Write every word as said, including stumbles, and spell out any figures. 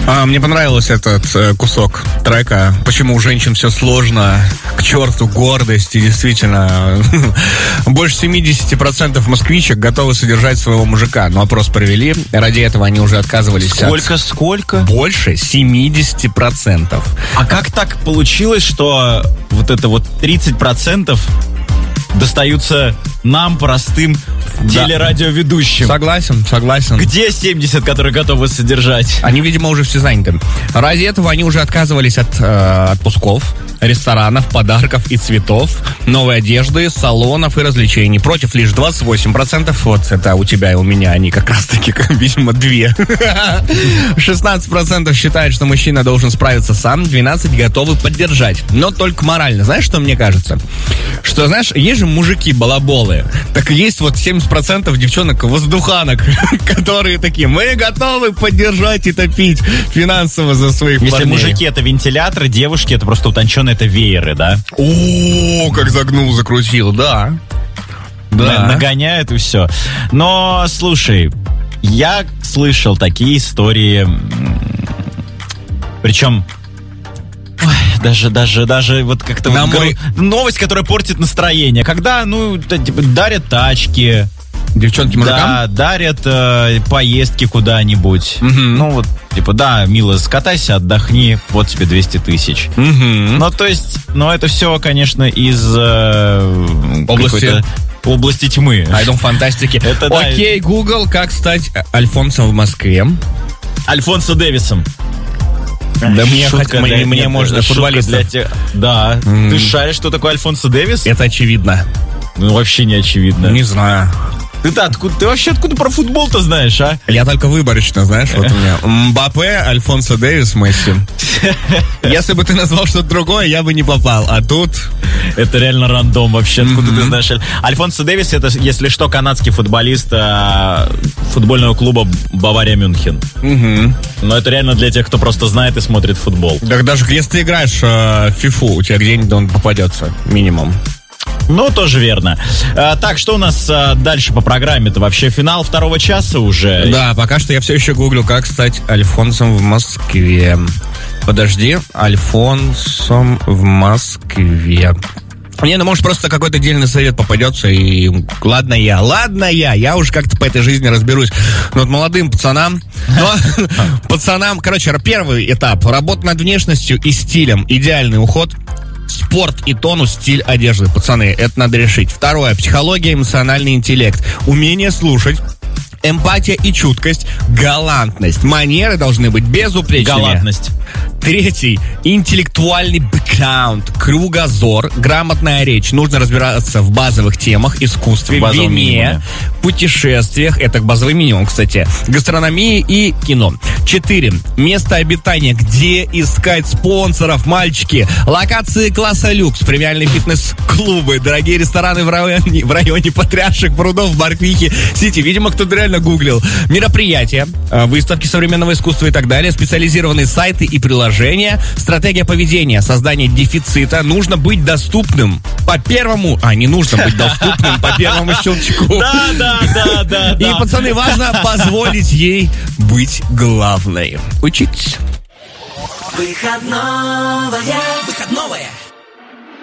А, мне понравился этот э, кусок трека. Почему у женщин все сложно? К черту гордость. И действительно, больше семьдесят процентов москвичек готовы содержать своего мужика. Но опрос провели. Ради этого они уже отказывались. Сколько, от... сколько? Больше семьдесят процентов. А как так получилось, что вот это вот тридцать процентов достаются нам, простым Да. телерадиоведущим? Согласен, согласен. Где семьдесят, которые готовы содержать? Они, видимо, уже все заняты. Ради этого они уже отказывались от э, отпусков, ресторанов, подарков и цветов, новой одежды, салонов и развлечений. Против лишь двадцать восемь процентов. Вот это у тебя и у меня. Они как раз-таки, видимо, две. шестнадцать процентов считают, что мужчина должен справиться сам. двенадцать процентов готовы поддержать. Но только морально. Знаешь, что мне кажется? Что, знаешь, есть же мужики балаболы. Так и есть вот семьдесят процентов девчонок-воздуханок, которые такие: мы готовы поддержать и топить финансово за своих Если парней. мужики — это вентиляторы, девушки — это просто утонченные, это вееры, да? О, как загнул, закрутил, да. Да. Нагоняют и все. Но, слушай, я слышал такие истории, причем... Ой, даже, даже, даже вот как-то... На вот мой... гру... Новость, которая портит настроение. Когда, ну, типа, дарят тачки... Девчонки мужикам? Да, дарят э, поездки куда-нибудь. Угу. Ну, вот, типа, да, мило, скатайся, отдохни, вот тебе двести тысяч. Угу. Ну, то есть, ну, это все, конечно, из... Э, области... области тьмы. Айдом фантастики. Это, да, Окей, Google, как стать Альфонсом в Москве? Альфонсо Дэвисом. Да мне, Шутка хоть, для, мне, мне нет, можно футболистов. для те... Да. Mm. Ты шаришь, что такое Альфонсо Дэвис? Это очевидно. Ну, вообще не очевидно. Не знаю. Ты-то откуда? Ты вообще откуда про футбол-то знаешь, а? Я только выборочно, знаешь, вот у меня. Мбаппе, Альфонсо Дэвис, Месси. Если бы ты назвал что-то другое, я бы не попал. А тут... Это реально рандом вообще. Откуда mm-hmm. ты знаешь? Альфонсо Дэвис — это, если что, канадский футболист а, футбольного клуба Бавария Мюнхен. Mm-hmm. Но это реально для тех, кто просто знает и смотрит футбол. Так даже если ты играешь э, в фифу, у тебя где-нибудь он попадется. Минимум. Ну, тоже верно. А, так, что у нас а, дальше по программе-то? Вообще финал второго часа уже? Да, пока что я все еще гуглю, как стать Альфонсом в Москве. Подожди, Альфонсом в Москве. Не, ну может просто какой-то дельный совет попадется, и ладно я, ладно я, я уж как-то по этой жизни разберусь. Но вот молодым пацанам, ну, пацанам, короче, первый этап, работа над внешностью и стилем, идеальный уход. Спорт и тонус, стиль одежды. Пацаны, это надо решить. Второе. Психология, эмоциональный интеллект. Умение слушать. Эмпатия и чуткость. Галантность. Манеры должны быть безупречными. Галантность. Третий. Интеллектуальный бэкграунд. Кругозор. Грамотная речь. Нужно разбираться в базовых темах. Искусстве, Базовый вине, минимум. путешествиях. Это базовый минимум, кстати. Гастрономии и кино. Четыре. Место обитания. Где искать спонсоров, мальчики? Локации класса люкс. Премиальные фитнес-клубы. Дорогие рестораны в районе, в районе Потрясших прудов, Барквихи Сити. Видимо, кто-то реально гуглил. Мероприятия, выставки современного искусства и так далее. Специализированные сайты и приложения. Стратегия поведения. Создание дефицита. Нужно быть доступным по первому... А, не нужно быть доступным по первому щелчку. Да, да, да, да. И, пацаны, важно позволить ей быть главной. Учитесь. Выходновая. Выходновая.